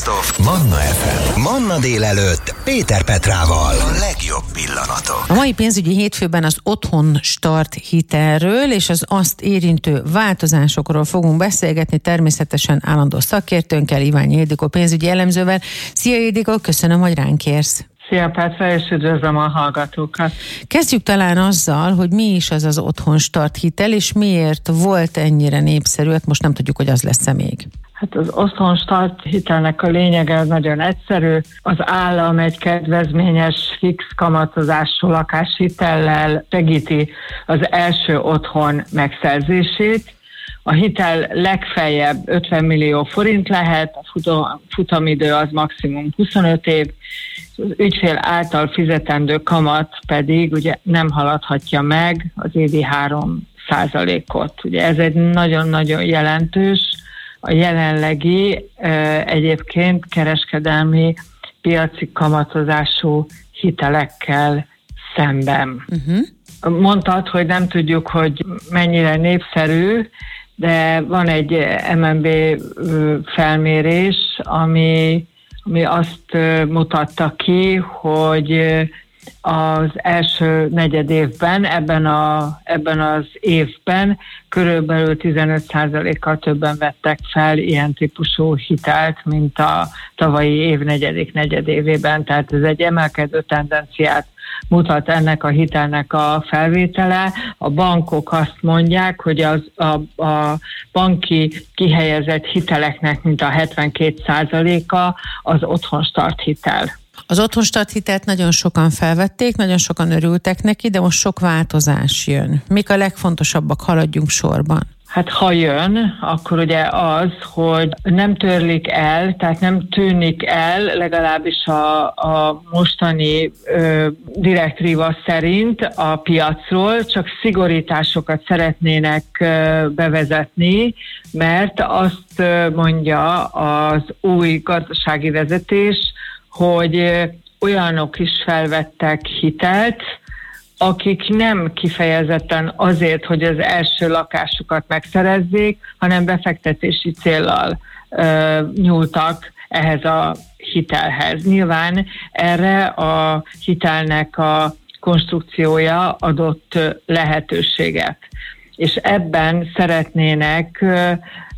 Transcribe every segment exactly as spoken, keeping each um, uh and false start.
Manna ef em. Manna délelőtt Péter Petrával. A legjobb pillanatok. A mai pénzügyi hétfőben az Otthon Start hitelről és az azt érintő változásokról fogunk beszélgetni, természetesen állandó szakértőnkkel, Iványi Ildikó pénzügyi elemzővel. Szia Ildikó, köszönöm, hogy ránk érsz. Szia Petra, és üdvözlöm a hallgatókat. Kezdjük talán azzal, hogy mi is az az Otthon Start hitel, és miért volt ennyire népszerű, hát most nem tudjuk, hogy az lesz-e még. Hát az Otthon Start hitelnek a lényege az nagyon egyszerű. Az állam egy kedvezményes, fix kamatozású lakáshitellel segíti az első otthon megszerzését. A hitel legfeljebb ötven millió forint lehet, a futamidő az maximum huszonöt év, az ügyfél által fizetendő kamat pedig ugye nem haladhatja meg az évi három százalékot. Ugye ez egy nagyon-nagyon jelentős, a jelenlegi egyébként kereskedelmi piaci kamatozású hitelekkel szemben. Uh-huh. Mondtad, hogy nem tudjuk, hogy mennyire népszerű, de van egy em en bé felmérés, ami, ami azt mutatta ki, hogy az első negyed évben, ebben, a, ebben az évben körülbelül tizenöt százalékkal többen vettek fel ilyen típusú hitelt, mint a tavalyi év negyedik negyedévében. Tehát ez egy emelkedő tendenciát mutat ennek a hitelnek a felvétele. A bankok azt mondják, hogy az, a, a banki kihelyezett hiteleknek mint a hetvenkét százaléka az Otthon Start hitel. Az Otthon Start hitelt nagyon sokan felvették, nagyon sokan örültek neki, de most sok változás jön. Mik a legfontosabbak, haladjunk sorban? Hát ha jön, akkor ugye az, hogy nem törlik el, tehát nem tűnik el, legalábbis a, a mostani ö, direktíva szerint a piacról, csak szigorításokat szeretnének ö, bevezetni, mert azt ö, mondja az új gazdasági vezetés, hogy olyanok is felvettek hitelt, akik nem kifejezetten azért, hogy az első lakásukat megszerezzék, hanem befektetési céllal ö, nyúltak ehhez a hitelhez. Nyilván erre a hitelnek a konstrukciója adott lehetőséget. És ebben szeretnének ö,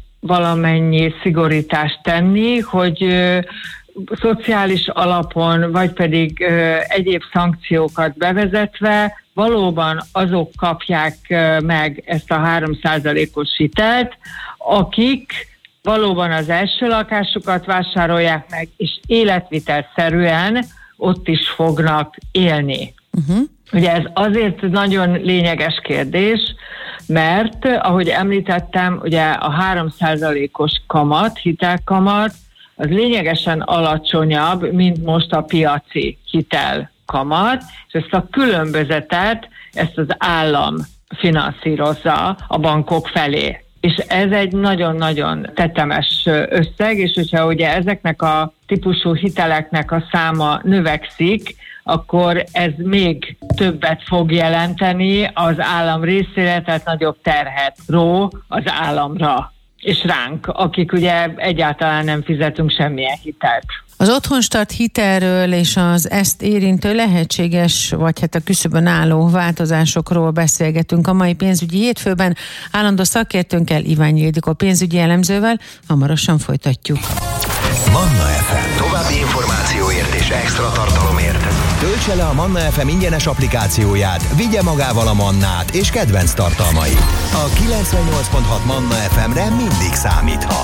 valamennyi szigorítást tenni, hogy ö, szociális alapon, vagy pedig ö, egyéb szankciókat bevezetve valóban azok kapják ö, meg ezt a három százalékos hitelt, akik valóban az első lakásukat vásárolják meg, és életvitelszerűen ott is fognak élni. Uh-huh. Ugye ez azért nagyon lényeges kérdés, mert ahogy említettem, ugye a három százalékos kamat, hitelkamat, az lényegesen alacsonyabb, mint most a piaci hitelkamat, és ezt a különbözetet, ezt az állam finanszírozza a bankok felé. És ez egy nagyon-nagyon tetemes összeg, és hogyha ugye ezeknek a típusú hiteleknek a száma növekszik, akkor ez még többet fog jelenteni az állam részére, tehát nagyobb terhet ró az államra és ránk, akik ugye egyáltalán nem fizetünk semmilyen hitelt. Az Otthon Start hitelről és az ezt érintő lehetséges, vagy hát a küszöbön álló változásokról beszélgetünk a mai pénzügyi hétfőben. Állandó szakértőnkkel, Iványi Ildikó pénzügyi elemzővel. Hamarosan folytatjuk. Manna ef em. További információért és extra tartalomért töltse le a Manna ef em ingyenes applikációját, vigye magával a Mannát és kedvenc tartalmait. A kilencvennyolc pont hat Manna ef emre mindig számíthat.